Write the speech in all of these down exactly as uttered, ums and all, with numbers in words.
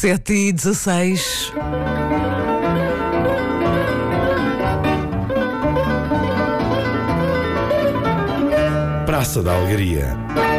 sete e dezasseis. Praça da Alegria.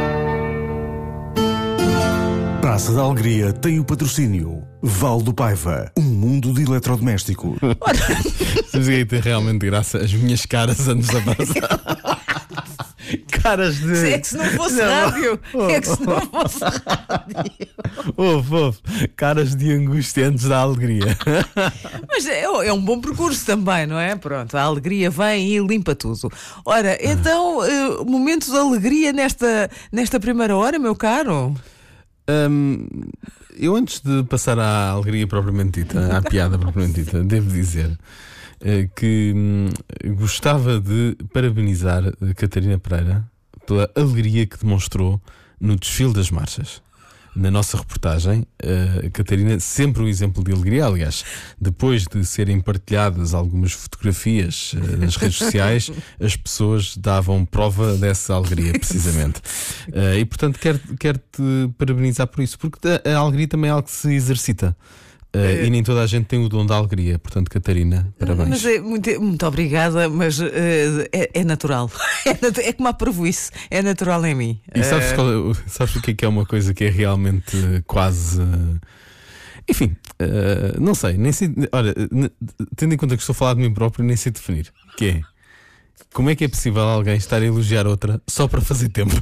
Praça da Alegria tem o patrocínio Val do Paiva, um mundo de eletrodomésticos. Mas aí tem realmente graça as minhas caras antes da passar. Caras de. É que se não fosse Não. rádio, Oh, é que se não fosse rádio. Ouve, ouve. Caras de angústia antes da alegria. Mas é, é um bom percurso também, não é? Pronto, a alegria vem e limpa tudo. Ora, então, eh, momentos de alegria nesta, nesta primeira hora, meu caro? Hum, eu, antes de passar à alegria propriamente dita, à piada propriamente dita, devo dizer eh, que hum, gostava de parabenizar a Catarina Pereira pela alegria que demonstrou no desfile das marchas. Na nossa reportagem, a Catarina, sempre um exemplo de alegria. Aliás, depois de serem partilhadas algumas fotografias uh, nas redes sociais, as pessoas davam prova dessa alegria, precisamente. Uh, e, portanto, quero, quero-te parabenizar por isso, porque a, a alegria também é algo que se exercita. Uh, é. E nem toda a gente tem o dom da alegria. Portanto, Catarina, parabéns. Mas é muito, muito obrigada, mas uh, é, é natural. É, nat- é como a prejuízo, é natural em mim. E sabes, Uh, qual é, o- sabes o que é que é uma coisa que é realmente uh, quase. uh, Enfim, uh, não sei, nem sei. Olha, n- tendo em conta que estou a falar de mim próprio, nem sei definir. Que é. Como é que é possível alguém estar a elogiar outra só para fazer tempo?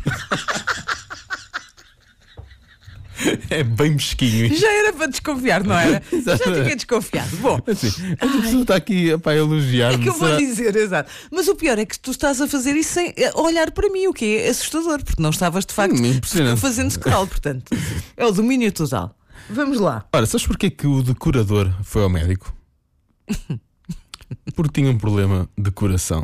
É bem mesquinho isto. Já era para desconfiar, não era? Já Exato. tinha desconfiado. Bom, Assim, esta pessoa está aqui epá, a elogiar-me. é que eu vou será- dizer, exato. Mas o pior é que tu estás a fazer isso sem eh, olhar para mim, o que é assustador, porque não estavas de facto Hum, impressionante. fazendo scroll, portanto. É o domínio total. Vamos lá. Ora, sabes porquê que o decorador foi ao médico? Porque tinha um problema de coração.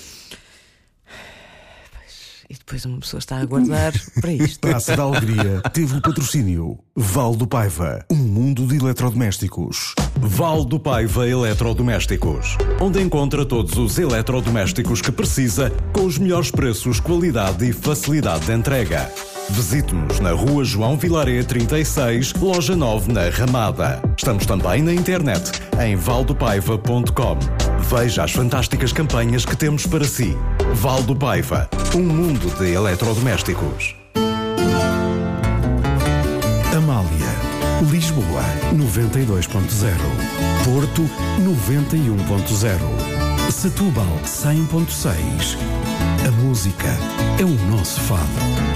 E depois uma pessoa está a aguardar para isto. Praça da Alegria teve o patrocínio Val do Paiva, um mundo de eletrodomésticos. Val do Paiva Eletrodomésticos, onde encontra todos os eletrodomésticos que precisa, com os melhores preços, qualidade e facilidade de entrega. Visite-nos na Rua João Vilaré trinta e seis, Loja nove, na Ramada. Estamos também na internet, em valdopaiva ponto com. Veja as fantásticas campanhas que temos para si. Val do Paiva, um mundo de eletrodomésticos. Amália, Lisboa, noventa e dois ponto zero. Porto, noventa e um ponto zero. Setúbal, cem ponto seis. A música é o nosso fado.